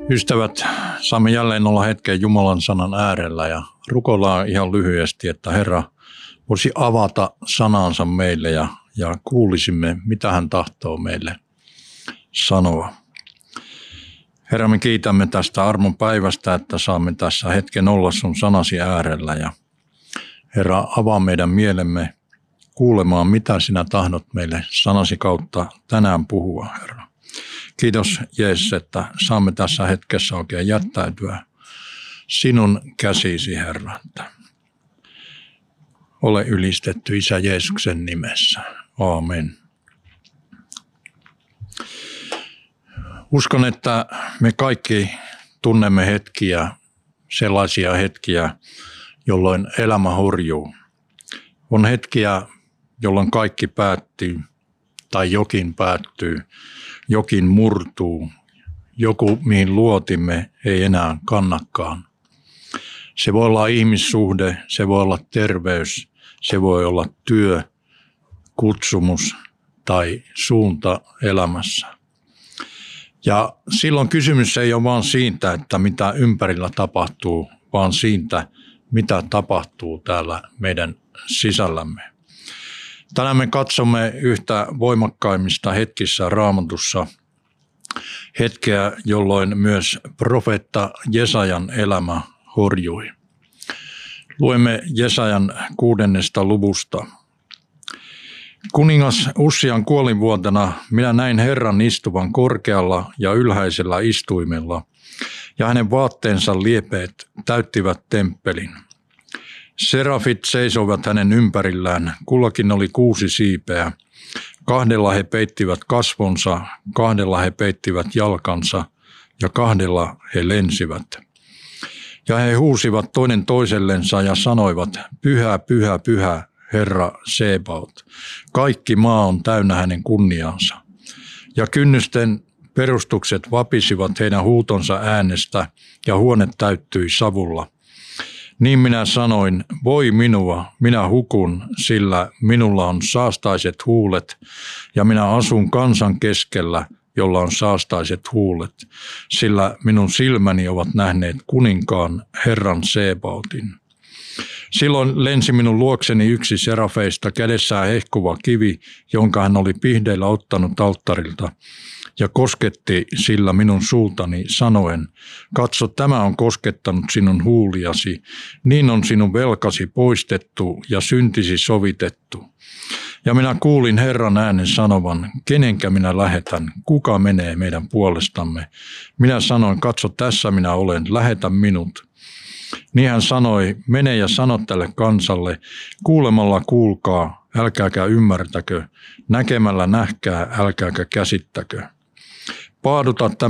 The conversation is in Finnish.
Ystävät, saamme jälleen olla hetken Jumalan sanan äärellä ja rukoillaan ihan lyhyesti, että Herra voisi avata sanansa meille ja kuulisimme, mitä hän tahtoo meille sanoa. Herra, me kiitämme tästä armon päivästä, että saamme tässä hetken olla sun sanasi äärellä ja Herra, avaa meidän mielemme kuulemaan, mitä sinä tahdot meille sanasi kautta tänään puhua, Herra. Kiitos Jeesus, että saamme tässä hetkessä oikein jättäytyä sinun käsisi, Herra. Ole ylistetty Isä Jeesuksen nimessä. Aamen. Uskon, että me kaikki tunnemme hetkiä, sellaisia hetkiä, jolloin elämä horjuu. On hetkiä, jolloin kaikki päättyy tai jokin päättyy, jokin murtuu, joku mihin luotimme ei enää kannakaan. Se voi olla ihmissuhde, se voi olla terveys, se voi olla työ, kutsumus tai suunta elämässä. Ja silloin kysymys ei ole vain siitä, että mitä ympärillä tapahtuu, vaan siitä, mitä tapahtuu täällä meidän sisällämme. Tänään me katsomme yhtä voimakkaimmista hetkissä Raamatussa, hetkeä, jolloin myös profeetta Jesajan elämä horjui. Luemme Jesajan 6. luvusta. Kuningas Ussian kuolinvuotena minä näin Herran istuvan korkealla ja ylhäisellä istuimella, ja hänen vaatteensa liepeet täyttivät temppelin. Serafit seisoivat hänen ympärillään, kullakin oli 6 siipeä. 2 he peittivät kasvonsa, 2 he peittivät jalkansa ja 2 he lensivät. Ja he huusivat toinen toisellensa ja sanoivat, Pyhä, pyhä, pyhä, Herra Sebaot. Kaikki maa on täynnä hänen kunniaansa. Ja kynnysten perustukset vapisivat heidän huutonsa äänestä ja huone täyttyi savulla. Niin minä sanoin, voi minua, minä hukun, sillä minulla on saastaiset huulet, ja minä asun kansan keskellä, jolla on saastaiset huulet, sillä minun silmäni ovat nähneet kuninkaan Herran Sebaotin. Silloin lensi minun luokseni yksi serafeista, kädessään hehkuva kivi, jonka hän oli pihdeillä ottanut alttarilta, ja kosketti sillä minun suultani sanoen, katso, tämä on koskettanut sinun huuliasi, niin on sinun velkasi poistettu ja syntisi sovitettu. Ja minä kuulin Herran äänen sanovan, kenenkä minä lähetän, kuka menee meidän puolestamme. Minä sanoin, katso, tässä minä olen, lähetä minut. Niin hän sanoi, mene ja sano tälle kansalle, kuulemalla kuulkaa, älkääkä ymmärtäkö, näkemällä nähkää, älkääkä käsittäkö. Paaduta